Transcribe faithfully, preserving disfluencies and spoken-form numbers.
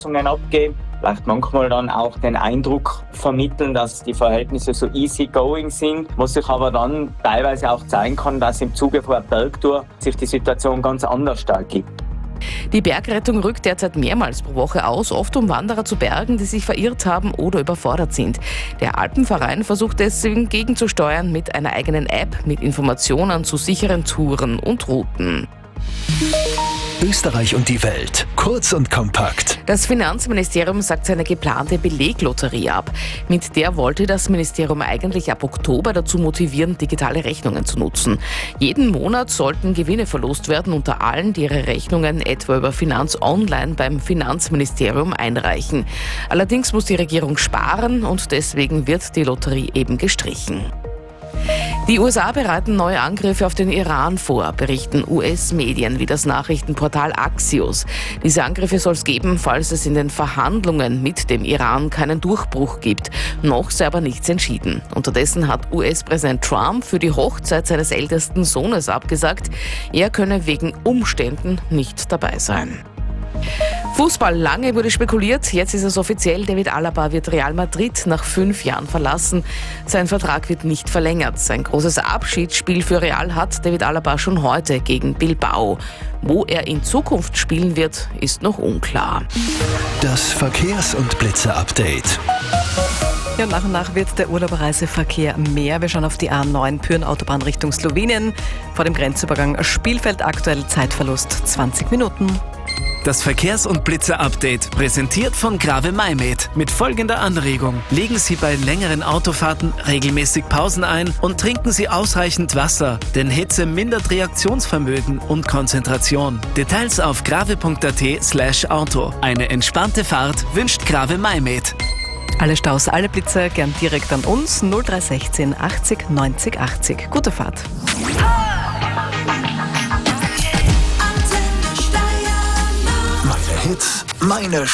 abgeben. Vielleicht manchmal dann auch den Eindruck vermitteln, dass die Verhältnisse so easy going sind, was sich aber dann teilweise auch zeigen kann, dass im Zuge von einer Bergtour sich die Situation ganz anders dargibt. Die Bergrettung rückt derzeit mehrmals pro Woche aus, oft um Wanderer zu bergen, die sich verirrt haben oder überfordert sind. Der Alpenverein versucht deswegen gegenzusteuern mit einer eigenen App mit Informationen zu sicheren Touren und Routen. Österreich und die Welt. Kurz und kompakt. Das Finanzministerium sagt seine geplante Beleglotterie ab. Mit der wollte das Ministerium eigentlich ab Oktober dazu motivieren, digitale Rechnungen zu nutzen. Jeden Monat sollten Gewinne verlost werden unter allen, die ihre Rechnungen etwa über Finanz Online beim Finanzministerium einreichen. Allerdings muss die Regierung sparen und deswegen wird die Lotterie eben gestrichen. Die U S A bereiten neue Angriffe auf den Iran vor, berichten U S-Medien wie das Nachrichtenportal Axios. Diese Angriffe soll es geben, falls es in den Verhandlungen mit dem Iran keinen Durchbruch gibt. Noch sei aber nichts entschieden. Unterdessen hat U S-Präsident Trump für die Hochzeit seines ältesten Sohnes abgesagt. Er könne wegen Umständen nicht dabei sein. Fußball. Lange wurde spekuliert, jetzt ist es offiziell, David Alaba wird Real Madrid nach fünf Jahren verlassen. Sein Vertrag wird nicht verlängert. Sein großes Abschiedsspiel für Real hat David Alaba schon heute gegen Bilbao. Wo er in Zukunft spielen wird, ist noch unklar. Das Verkehrs- und Blitzer-Update. Ja, nach und nach wird der Urlauberreiseverkehr mehr. Wir schauen auf die A neun Pyhrn-Autobahn Richtung Slowenien. Vor dem Grenzübergang Spielfeld aktuell Zeitverlust zwanzig Minuten. Das Verkehrs- und Blitzer-Update präsentiert von Grave Maimed mit folgender Anregung. Legen Sie bei längeren Autofahrten regelmäßig Pausen ein und trinken Sie ausreichend Wasser, denn Hitze mindert Reaktionsvermögen und Konzentration. Details auf grave punkt at slash auto. Eine entspannte Fahrt wünscht Grave Maimed. Alle Staus, alle Blitzer gern direkt an uns. null drei eins sechs achtzig neunzig achtzig. Gute Fahrt. Meine Hits, meine